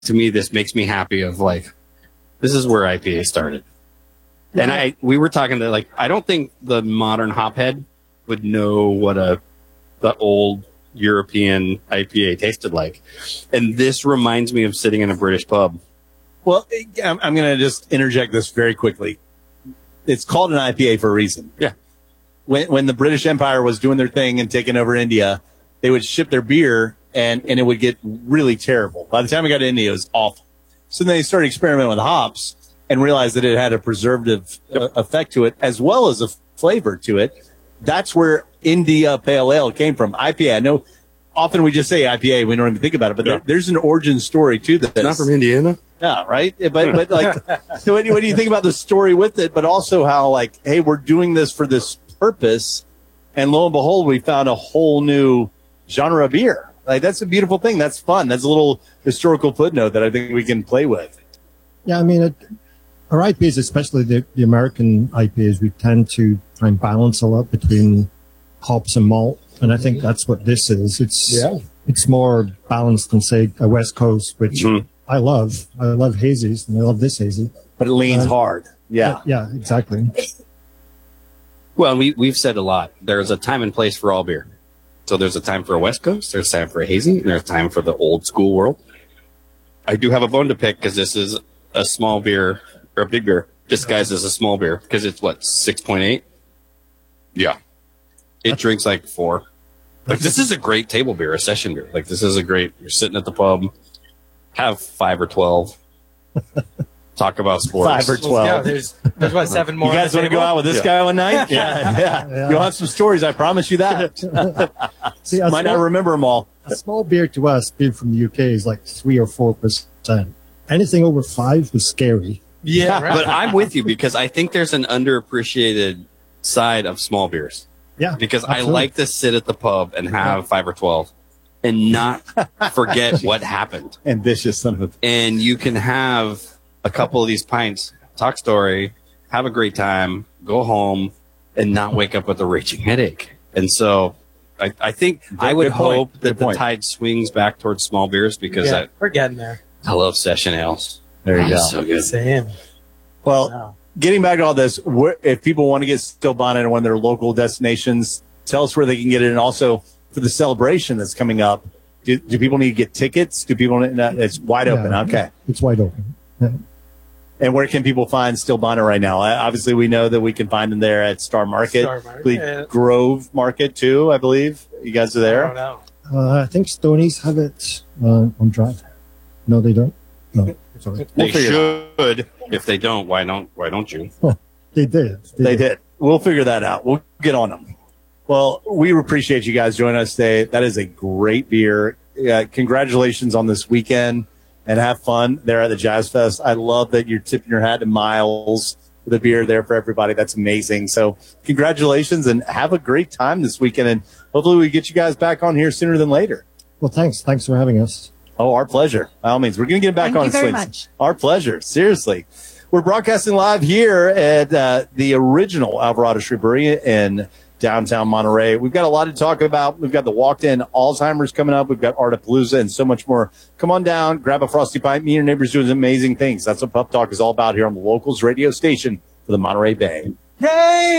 to me, this makes me happy of like, this is where IPA started. And we were talking to like, I don't think the modern hophead would know what the old European IPA tasted like. And this reminds me of sitting in a British pub. Well, I'm going to just interject this very quickly. It's called an IPA for a reason. Yeah. When the British Empire was doing their thing and taking over India, they would ship their beer and it would get really terrible. By the time it got to India, it was awful. So then they started experimenting with hops and realized that it had a preservative effect to it as well as a flavor to it. That's where India Pale Ale came from. IPA. I know often we just say IPA. We don't even think about it, but there's an origin story to this. It's not from Indiana. Yeah, right. But like, so what do you think about the story with it? But also how like, hey, we're doing this for this purpose, and lo and behold, we found a whole new genre of beer. Like that's a beautiful thing. That's fun. That's a little historical footnote that I think we can play with. Yeah, I mean, our IPAs, especially the American IPAs, we tend to try and balance a lot between hops and malt, and I think that's what this is. It's more balanced than say a West Coast, which I love. I love hazies, and I love this hazy. But it leans hard. Yeah. Yeah, exactly. Well, we've said a lot. There's a time and place for all beer. So there's a time for a West Coast, there's time for a hazy, and there's time for the old school world. I do have a bone to pick because this is a small beer, or a big beer, disguised as a small beer, because it's, what, 6.8? Yeah. It drinks like 4. Like, this is a great table beer, a session beer. Like, this is a great, you're sitting at the pub, have 5 or 12. Talk about sports. 5 or 12. There's what, 7 more. You guys want to go out with this guy one night? Yeah. You'll have some stories. I promise you that. See, Might not remember them all. A small beer to us, beer from the UK, is like 3 or 4%. Anything over 5 was scary. Yeah, right. But I'm with you because I think there's an underappreciated side of small beers. Yeah. Because absolutely. I like to sit at the pub and have 5 or 12 and not forget what happened. Ambitious son of a... And you can have a couple of these pints, talk story, have a great time, go home, and not wake up with a raging headache. And so I think I would hope that the tide swings back towards small beers because we're getting there. I love session ales. There you go. So good. Same. Well, getting back to all this, if people want to get Still Bonnet in one of their local destinations, tell us where they can get it. And also for the celebration that's coming up, do people need to get tickets? Do people need, it's wide open. Okay. It's wide open. Yeah. And where can people find Still Bonnet right now? Obviously, we know that we can find them there at Star Market. Grove Market, too, I believe. You guys are there? I don't know. I think Stonies have it on Drive. No, they don't. No, sorry. They should. If they don't, why don't you? Oh, they did. They did. We'll figure that out. We'll get on them. Well, we appreciate you guys joining us today. That is a great beer. Congratulations on this weekend. And have fun there at the Jazz Fest. I love that you're tipping your hat to Miles for the beer there for everybody. That's amazing. So congratulations and have a great time this weekend. And hopefully we get you guys back on here sooner than later. Well, thanks. Thanks for having us. Oh, our pleasure. By all means, we're going to get back on. Thank you very much. Our pleasure. Seriously. We're broadcasting live here at the original Alvarado Street Brewery in downtown Monterey. We've got a lot to talk about. We've got the walked-in Alzheimer's coming up. We've got Artapalooza and so much more. Come on down, grab a frosty pint. Me and your neighbors doing amazing things. That's what Pup Talk is all about here on the Locals radio station for the Monterey Bay. Hey!